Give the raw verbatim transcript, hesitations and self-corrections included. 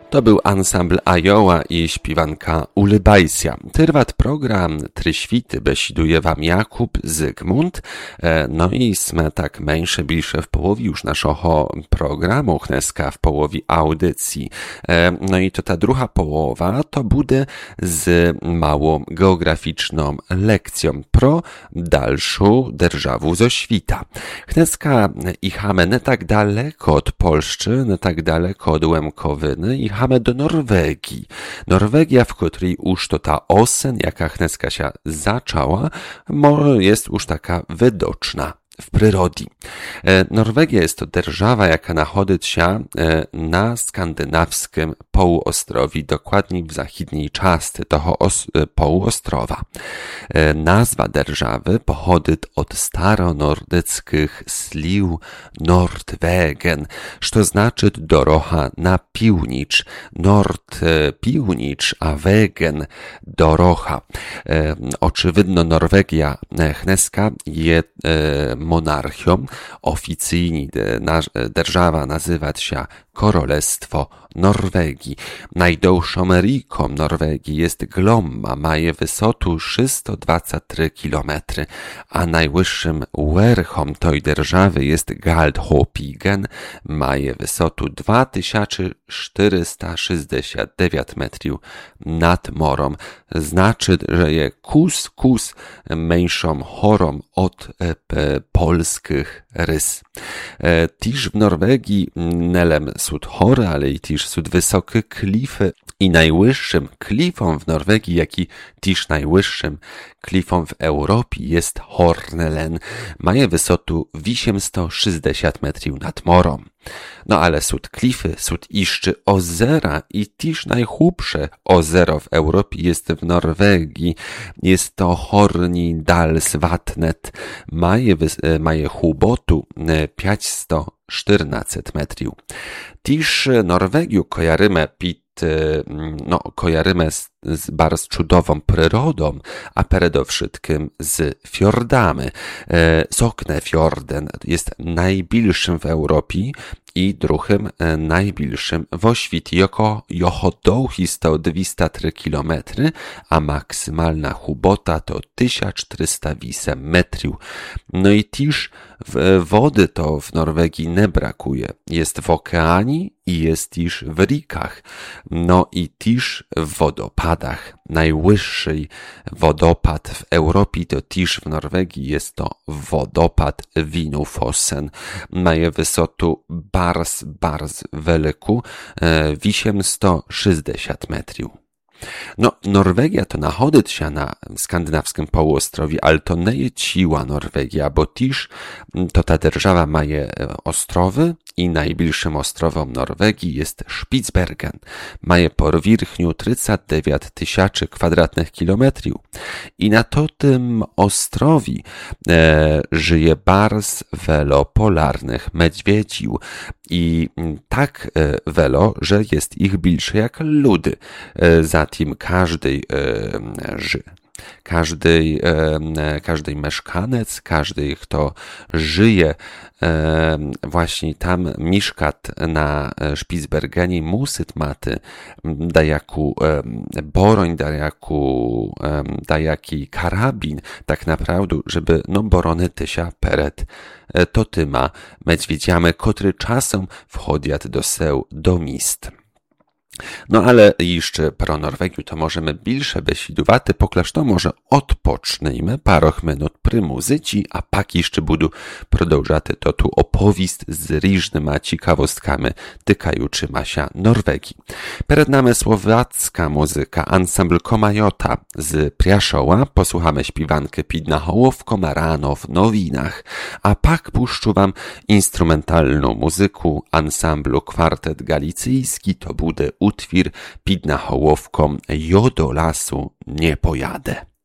To był ansambl Ajoła i śpiewanka Ulybajsja. Tyrwat program Tryświty besiduje wam Jakub Zygmunt. No i sme tak mniejsze, bliższe w połowie już naszego programu, chneska w połowie audycji. No i to ta druga połowa to bude z małą geograficzną lekcją pro dalszą державу zo świta. Chneska ichamy nie tak daleko od Polszczy, nie tak daleko od Łemkowyny, ichamy do Norwegii. Norwegia, w której już to ta osen, jaka chneska się zaczęła, jest już taka widoczna w przyrodzie. Norwegia jest to держава, jaka nachodzi się na skandynawskim półostrowi, dokładniej w zachodniej części tego półostrowa. Nazwa держаwy pochodzi od staronordyckich sliw Nordwegen, co znaczy dorocha na piłnicz. Nord piłnicz, a wegen dorocha. Oczywidno Norwegia chneska jest monarchią. Oficyjnie держава nazywać się Królestwo Norwegii. Najdłuższą riką Norwegii jest Glomma, maje wysotę trzysta dwadzieścia trzy kilometry, a najwyższym werchom tej держаwy jest Galdhøpiggen, maje wysotę dwa tysiące czterysta sześćdziesiąt dziewięć metrów nad morem. Znaczy, że je kus kus mniejszą chorą od e, p, polskich rys. E, Tiż w Norwegii nelem sud chory, ale i tiż sud wysokie klify. I najwyższym klifą w Norwegii, jak i tiż najwyższym klifą w Europie jest Hornelen. Maje wysotę osiemset sześćdziesiąt metrów nad morem. No ale sud klify, sud iszczy ozera i tiż najchłupsze ozero w Europie jest w Norwegii. Jest to Hornidalsvatnet. Maje, maje hubotu pięćset czternaście metrów. Tiż Norwegiu kojarymy pit no, kojarymy z, z bardzo cudową przyrodą, a przede wszystkim z fiordami. E, Soknefjorden jest najbliższym w Europie i drugim e, najbliższym w świecie. Jako jeho długość to dwieście trzy kilometry, a maksymalna hubota to tysiąc czterysta osiem metrów. No i też wody to w Norwegii nie brakuje. Jest w oceanie i jest też w rikach. No i też w wodopadach. Najwyższy wodopad w Europie to też w Norwegii jest to wodopad Vinufossen. Maje wysotę bardzo, bardzo wielką, osiemset sześćdziesiąt metrów. No, Norwegia to nachodzi się na skandynawskim półostrowie, ale to nie jest siła Norwegia, bo też to ta держава maje ostrowy i najbliższym ostrowem Norwegii jest Spitsbergen. Maje powierzchnię trzydzieści dziewięć tysięcy kwadratnych kilometrów. I na to tym ostrowie e, żyje bardzo wiele polarnych medwiedził. I tak e, wiele, że jest ich bliższe jak ludy. E, zatem każdy e, ży. Każdy, e, każdy mieszkanec, każdy, kto żyje e, właśnie tam, mieszka na Spitsbergenie, musi mać dajaku e, boroń, dajaku, e, dajaki karabin, tak naprawdę, żeby no borony tysia peret e, to tyma medwiedziami, które czasem wchodzą do seł, do mist. No ale jeszcze pro Norwegiu to możemy bliższe besidowaty, poklaż to może odpocznijmy paroch minut przy muzyci, a pak jeszcze budu продовжати to tu opowieść z różnymi ciekawostkami tykajuczyma się Norwegii. Przed nami słowacka muzyka, ansambl Komajota z Priaszoła, posłuchamy śpiewankę Pidna Hołowko rano w nowinach, a pak puszczu wam instrumentalną muzykę ansamblu Kwartet Galicyjski, to bude utwór Pidna Hołowką Jo do lasu nie pojadę.